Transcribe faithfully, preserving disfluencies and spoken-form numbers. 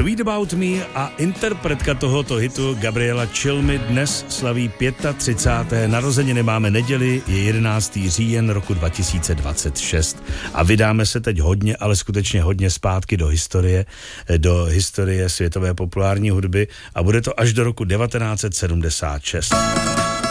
Sweet About Me a interpretka tohoto hitu Gabriela Cilmi dnes slaví třicáté páté narozeniny. Máme neděli, je jedenáctého října roku dva tisíce dvacet šest a vydáme se teď hodně, ale skutečně hodně zpátky do historie, do historie světové populární hudby a bude to až do roku devatenáct set sedmdesát šest.